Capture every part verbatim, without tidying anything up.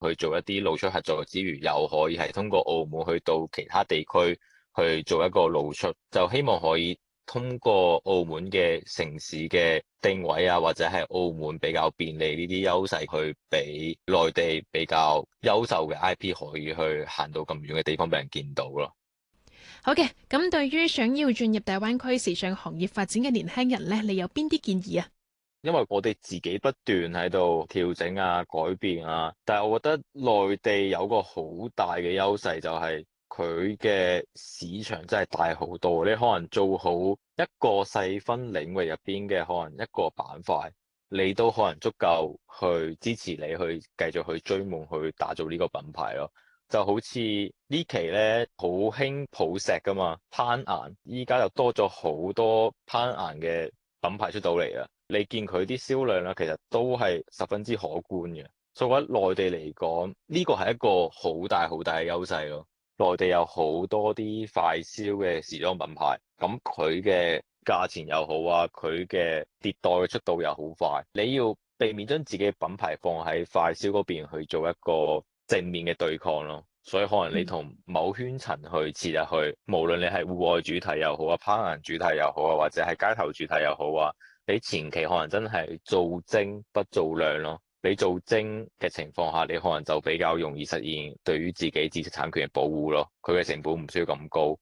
去做一啲露出合作之餘，又可以係通過澳門去到其他地區去做一個露出，就希望可以通過澳門嘅城市嘅定位啊，或者係澳門比較便利呢啲優勢，去俾內地比較優秀嘅 I P 可以去行到咁遠嘅地方俾人見到咯。 好嘅，咁對於想要進入大灣區時尚行業發展嘅年輕人呢，你有邊啲建議啊？ 因為我哋自己不斷喺度調整啊、改變啊，但係我覺得內地有個好大嘅優勢就係佢嘅市場真係大好多。你可能做好一個細分領域入邊嘅可能一個板塊，你都可能足夠去支持你去繼續去追夢去打造呢個品牌咯。就好似呢期咧好興抱石噶嘛，攀岩，依家又多咗好多攀岩嘅品牌出到嚟啊！你見佢啲銷量啦，其實都係十分之可觀嘅。所以我覺得內地嚟講，呢個係一個好大好大嘅優勢咯。內地有好多啲快銷嘅時裝品牌，咁佢嘅價錢又好啊，佢嘅迭代嘅速度又好快。你要避免將自己嘅品牌放喺快銷嗰邊去做一個正面嘅對抗咯。所以可能你同某圈層去切入去，無論你係戶外主題又好啊，攀岩主題又好啊，或者係街頭主題又好啊。你前期可能真係做精不做量咯，你做精嘅情況下，你可能就比較容易實現對於自己知識產權嘅保護咯，佢嘅成本唔需要咁高。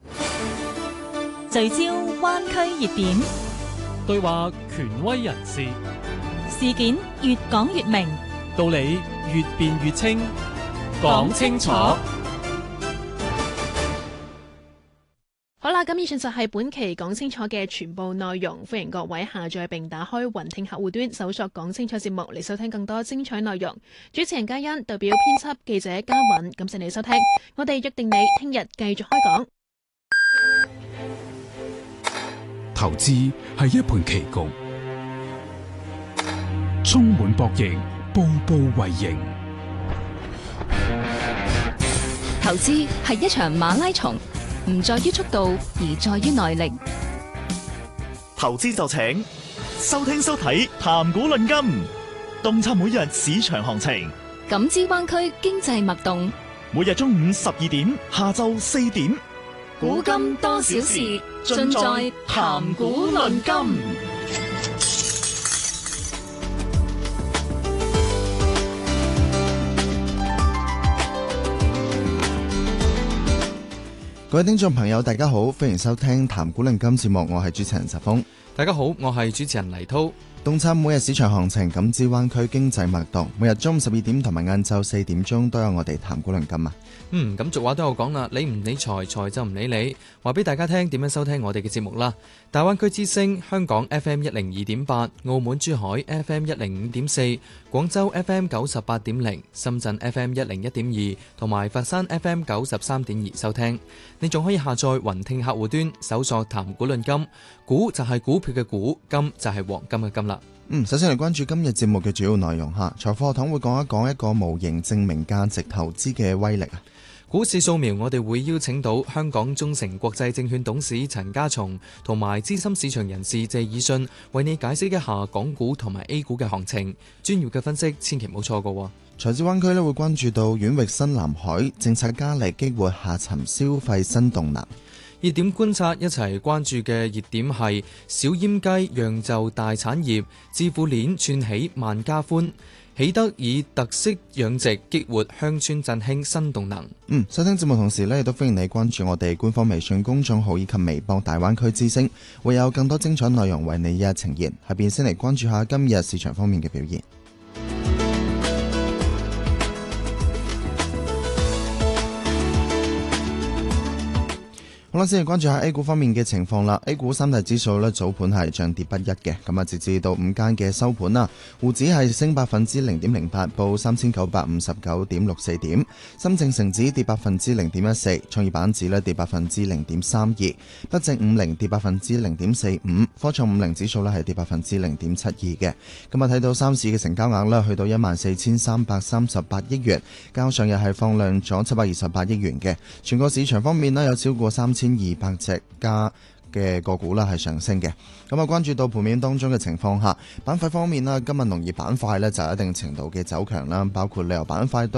聚焦灣區熱點， 對話權威人士， 事件越講越明， 道理越辯越清，講清楚。 好啦，咁以上就係本期講清楚嘅全部內容，歡迎各位下載並打開雲聽客戶端，搜索講清楚節目嚟收聽更多精彩內容。主持人嘉欣代表編輯記者嘉允，感謝你收聽，我哋約定你聽日繼續開講。 投資係一盤棋局，充滿博弈，步步為營。 投資係一場馬拉松，唔在於速度，而在於耐力。 投資就請收聽收睇談股論金，洞察每日市場行情， 感知灣區經濟脈動。 每日中午十二點，下晝四點， 古今多少事，盡在談股論金。 各位聽眾朋友大家好，歡迎收聽談股論金節目，我係主持人澤峰。 大家好，我係主持人黎濤。 洞察每日市場行情，感知灣區經濟脈動，每日中午十二點同埋晏晝四點鐘都有我哋談股論金啊。 嗯，咁俗話都有講啦，理唔理財，財就唔理你。話俾大家聽點樣收聽我哋嘅節目啦。大灣區之聲，香港 F M 一零二點八，澳門珠海 F M 一零五點四，廣州 F M 九十八點零，深圳 F M 一零一點二，同埋佛山 F M 九十三點二收聽。你仲可以下載雲聽客戶端，搜索談股論金，股就係股票嘅股，金就係黃金嘅金啦。 嗯，首先嚟關注今日節目嘅主要內容吓，財富學堂會講一講一個無形證明價值投資嘅威力啊。 股市掃描，我哋會邀請到香港中誠國際證券董事陳家松同埋資深市場人士謝以信，為你解釋一下港股同埋 A 股嘅行情，專業嘅分析千祈唔好錯過。 財資灣區咧會關注到遠域新藍海政策加力，激活下沉消費新動能。 熱點觀察一齊關注嘅熱點係小閹雞釀就大產業，致富鏈串起萬家歡，喜得以特色養殖激活鄉村振興新動能。 嗯，收聽節目同時咧，亦都歡迎你關注我哋官方微信公眾號以及微博大灣區之聲，會有更多精彩內容為你一一呈現。下邊先嚟關注下今日市場方面嘅表現。好啦，先嚟關注下 A 股方面嘅情況啦。A 股三大指數咧早盤係漲跌不一嘅，咁啊，截至到午間嘅收盤啦，滬指係升百分之零點零八，報三千九百五十九點六四點；深證成指跌百分之零點一四，創業板指咧跌百分之零點三二，北證五零跌百分之零點四五，科創五零指數咧係跌百分之零點七二嘅。咁啊，睇到三市嘅成交額咧去到一萬四千三百三十八億元，較上日係放量咗七百二十八億元嘅。全個市場方面咧有超過三千二百隻加嘅個股啦係上升嘅。咁啊，關注到盤面當中嘅情況下，板塊方面啦，今日農業板塊呢就有一定程度嘅走強啦，包括旅遊板塊都